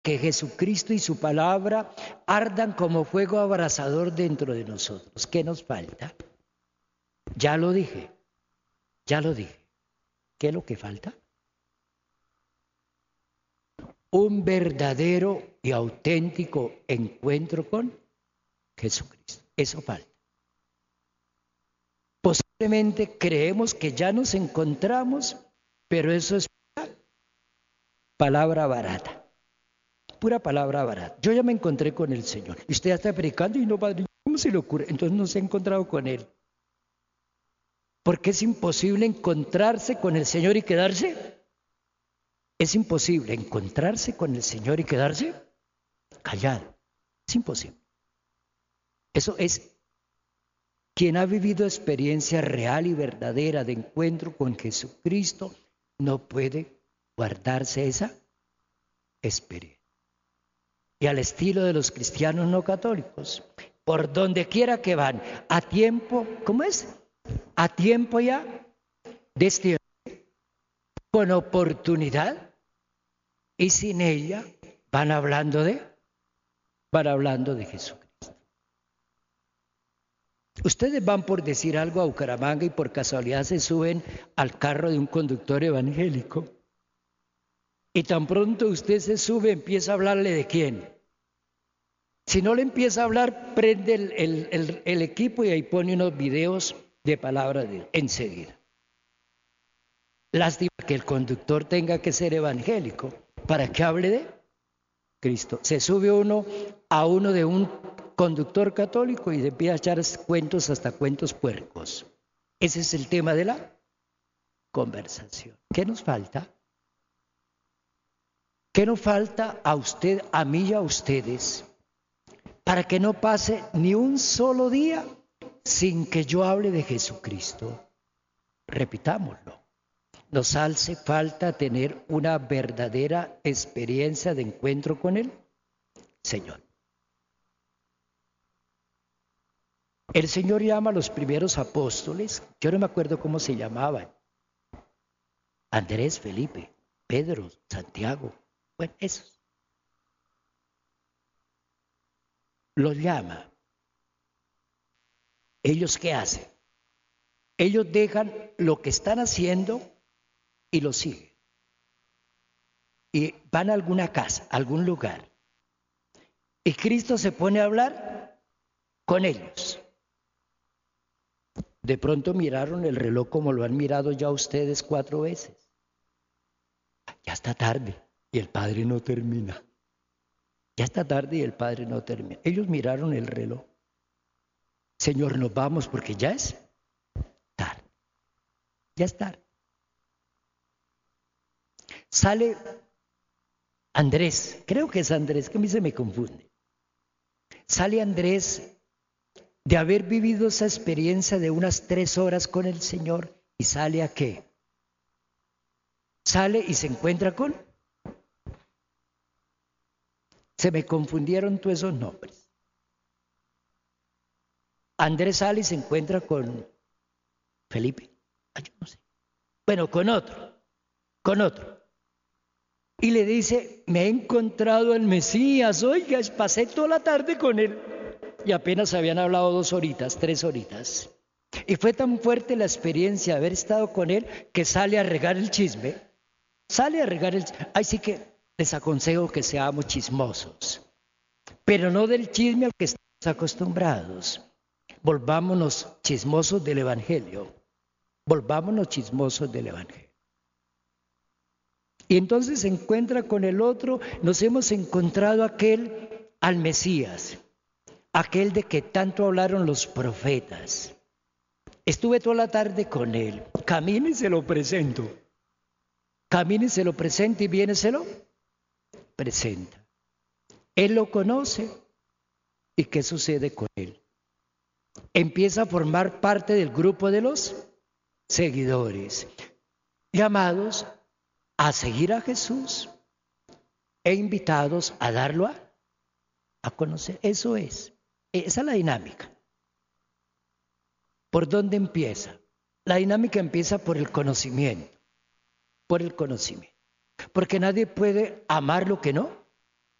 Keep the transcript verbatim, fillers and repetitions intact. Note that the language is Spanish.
que Jesucristo y su palabra ardan como fuego abrasador dentro de nosotros. ¿Qué nos falta? Ya lo dije, ya lo dije. ¿Qué es lo que falta? Un verdadero y auténtico encuentro con Jesucristo. Eso falta. Posiblemente creemos que ya nos encontramos, pero eso es pura palabra barata. Pura palabra barata. Yo ya me encontré con el Señor. Y usted ya está predicando y no, padre, ¿cómo se le ocurre? Entonces no se ha encontrado con Él. Porque es imposible encontrarse con el Señor y quedarse. Es imposible encontrarse con el Señor y quedarse callado. Es imposible. Eso es quien ha vivido experiencia real y verdadera de encuentro con Jesucristo, no puede guardarse esa experiencia. Y al estilo de los cristianos no católicos, por donde quiera que van, a tiempo, ¿cómo es? A tiempo ya, desde con oportunidad, y sin ella van hablando de, van hablando de Jesucristo. Ustedes van por decir algo a Bucaramanga y por casualidad se suben al carro de un conductor evangélico. Y tan pronto usted se sube, empieza a hablarle de quién. Si no le empieza a hablar, prende el, el, el, el equipo y ahí pone unos videos de palabra de Dios enseguida. Lástima que el conductor tenga que ser evangélico para que hable de Cristo. Se sube uno a uno de un conductor católico y empieza a echar cuentos, hasta cuentos puercos. Ese es el tema de la conversación. ¿Qué nos falta? ¿Qué nos falta a usted, a mí y a ustedes, para que no pase ni un solo día sin que yo hable de Jesucristo? Repitámoslo. Nos hace falta tener una verdadera experiencia de encuentro con el Señor. El Señor llama a los primeros apóstoles, yo no me acuerdo cómo se llamaban, Andrés, Felipe, Pedro, Santiago, bueno, esos. Los llama. ¿Ellos qué hacen? Ellos dejan lo que están haciendo y lo siguen. Y van a alguna casa, a algún lugar. Y Cristo se pone a hablar con ellos. De pronto miraron el reloj como lo han mirado ya ustedes cuatro veces. Ya está tarde y el Padre no termina. Ya está tarde y el Padre no termina. Ellos miraron el reloj. Señor, nos vamos porque ya es tarde. Ya es tarde. Sale Andrés, creo que es Andrés, que a mí se me confunde. Sale Andrés de haber vivido esa experiencia de unas tres horas con el Señor y sale a qué? Sale y se encuentra con... Se me confundieron todos esos nombres. Andrés sale y se encuentra con Felipe. Ay, yo no sé. Bueno, con otro, con otro. Y le dice, me he encontrado al Mesías, oiga, pasé toda la tarde con él. Y apenas habían hablado dos horitas, tres horitas. Y fue tan fuerte la experiencia de haber estado con él que sale a regar el chisme. Sale a regar el chisme. Ay, sí que les aconsejo que seamos chismosos. Pero no del chisme al que estamos acostumbrados. Volvámonos chismosos del Evangelio. Volvámonos chismosos del Evangelio. Y entonces se encuentra con el otro. Nos hemos encontrado aquel al Mesías. Aquel de que tanto hablaron los profetas. Estuve toda la tarde con él. Camine y se lo presento. Camine y se lo presenta y viene y se lo presenta. Él lo conoce. ¿Y qué sucede con él? Empieza a formar parte del grupo de los seguidores, llamados a seguir a Jesús e invitados a darlo a, a conocer. Eso es. Esa es la dinámica. ¿Por dónde empieza? La dinámica empieza por el conocimiento. Por el conocimiento. Porque nadie puede amar lo que no